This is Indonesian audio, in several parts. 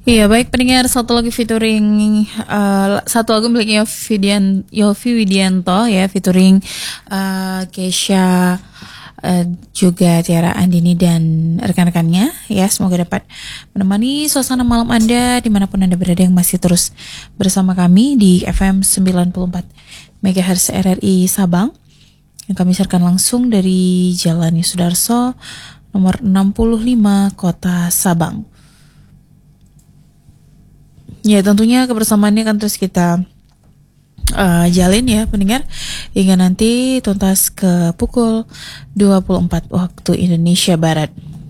Iya, baik pendengar, satu lagi featuring satu lagu milik Yofi Widianto ya, featuring Keisha, juga Tiara Andini dan rekan-rekannya ya. Semoga dapat menemani suasana malam Anda dimanapun Anda berada, yang masih terus bersama kami di FM 94 MHz RRI Sabang, yang kami siarkan langsung dari Jalan Sudarso nomor 65 Kota Sabang. Ya, tentunya kebersamaannya akan terus kita jalin ya pendengar, hingga nanti tuntas ke pukul 24 waktu Indonesia Barat.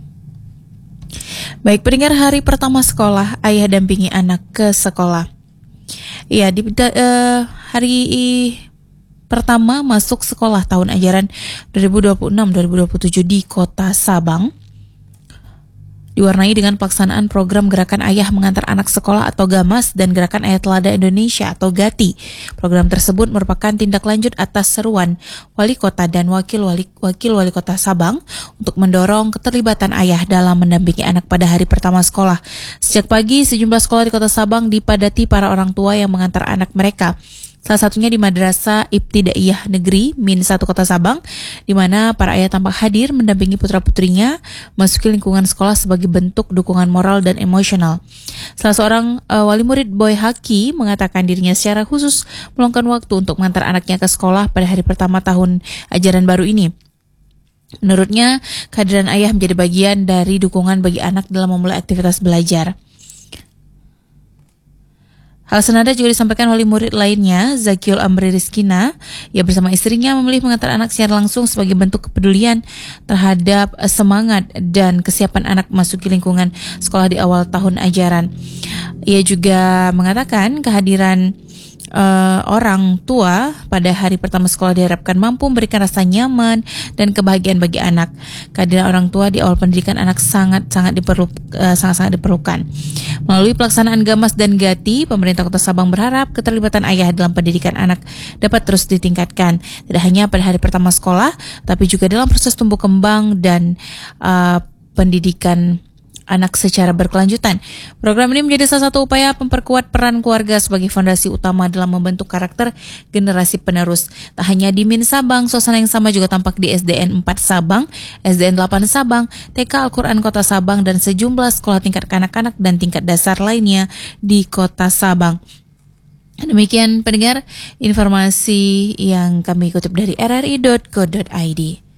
Baik pendengar, hari pertama sekolah, ayah dampingi anak ke sekolah. Ya, hari pertama masuk sekolah tahun ajaran 2026-2027 di Kota Sabang diwarnai dengan pelaksanaan program Gerakan Ayah Mengantar Anak Sekolah atau GAMAS dan Gerakan Ayah Telada Indonesia atau GATI. Program tersebut merupakan tindak lanjut atas seruan Wali Kota dan Wakil Wali Kota Sabang untuk mendorong keterlibatan ayah dalam mendampingi anak pada hari pertama sekolah. Sejak pagi, sejumlah sekolah di Kota Sabang dipadati para orang tua yang mengantar anak mereka. Salah satunya di Madrasah Ibtidaiyah Negeri Min 1 Kota Sabang, di mana para ayah tampak hadir mendampingi putra-putrinya masuki lingkungan sekolah sebagai bentuk dukungan moral dan emosional. Salah seorang wali murid Boy Haki mengatakan dirinya secara khusus meluangkan waktu untuk mengantar anaknya ke sekolah pada hari pertama tahun ajaran baru ini. Menurutnya, kehadiran ayah menjadi bagian dari dukungan bagi anak dalam memulai aktivitas belajar. Hal senada juga disampaikan oleh murid lainnya, Zakiul Amri Rizkina. Ia bersama istrinya memilih mengantar anak secara langsung sebagai bentuk kepedulian terhadap semangat dan kesiapan anak memasuki lingkungan sekolah di awal tahun ajaran. Ia juga mengatakan kehadiran orang tua pada hari pertama sekolah diharapkan mampu memberikan rasa nyaman dan kebahagiaan bagi anak. Kehadiran orang tua di awal pendidikan anak sangat-sangat diperlukan. Melalui pelaksanaan GAMAS dan GATI, pemerintah Kota Sabang berharap keterlibatan ayah dalam pendidikan anak dapat terus ditingkatkan, tidak hanya pada hari pertama sekolah, tapi juga dalam proses tumbuh kembang dan pendidikan anak secara berkelanjutan. Program ini menjadi salah satu upaya memperkuat peran keluarga sebagai fondasi utama dalam membentuk karakter generasi penerus. Tak hanya di Min Sabang, suasana yang sama juga tampak di SDN 4 Sabang, SDN 8 Sabang, TK Al-Quran Kota Sabang, dan sejumlah sekolah tingkat kanak-kanak dan tingkat dasar lainnya di Kota Sabang. Demikian pendengar informasi yang kami kutip dari rri.co.id.